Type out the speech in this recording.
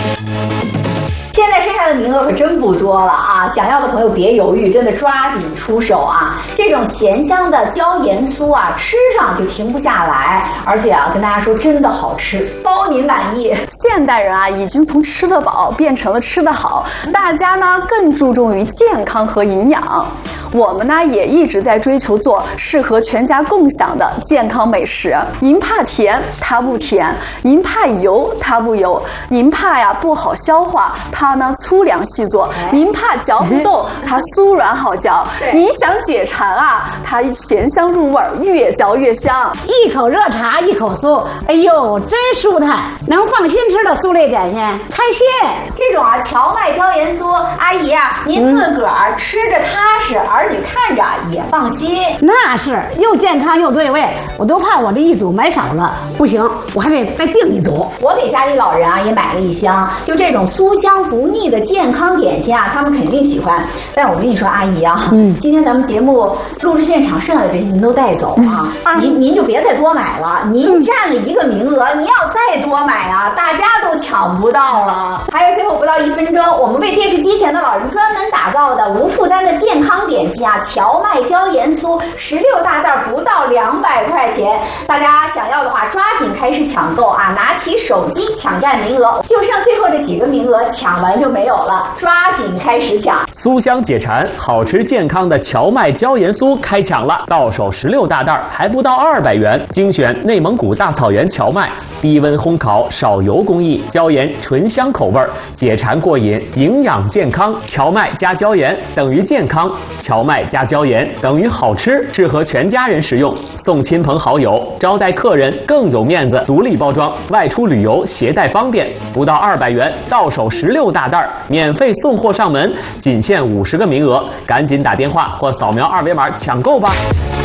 现在剩下的名额可真不多了啊！想要的朋友别犹豫，真的抓紧出手啊！这种咸香的椒盐酥啊，吃上就停不下来，而且啊，跟大家说真的好吃，包您满意。 现代人啊，已经从吃得饱变成了吃得好，大家呢更注重于健康和营养。我们呢也一直在追求做适合全家共享的健康美食。您怕甜，它不甜；您怕油，它不油；您怕呀不好消化，它呢粗粮细做；您怕嚼不动，它酥软好嚼；您想解馋啊，它咸香入味，越嚼越香。 一口热茶，一口酥，哎呦，真舒坦！能放心吃的酥类点心，开心。 这种啊荞麦椒盐酥，阿姨啊，您自个儿吃着踏实，儿女看着也放心。 那是又健康又对味，我都怕我这一组买少了，不行，我还得再订一组。 我给家里老人啊也买了一箱，就这种酥香不腻的健康点心啊，他们肯定喜欢。但是我跟你说，阿姨啊，今天咱们节目录制现场剩下的这些您都带走啊，您就别再多买了，您占了一个名额，您要再多买啊，大家都抢不到了。还有最后不到1分钟，我们为电视机前的老人专门打造的无负担的健康点心啊，荞麦椒盐酥16大袋不到200块钱，大家想要的话抓紧开始抢购啊，拿起手机抢占名额，就剩最后这几个名额，抢完就没有了，抓紧开始抢。 酥香解馋，好吃健康的荞麦椒盐酥开抢了，到手16大袋，还不到200元，精选内蒙古大草原荞麦，低温烘烤少油工艺，椒盐醇香口味，解馋过瘾，营养健康。荞麦加椒盐等于健康，荞麦加椒盐等于好吃，适合全家人食用，送亲朋好友，招待客人更有面子。独立包装，外出旅游携带方便，不到200元，到手16大袋，免费送货上门，仅限50个名额，赶紧打电话或扫描2维码抢购吧。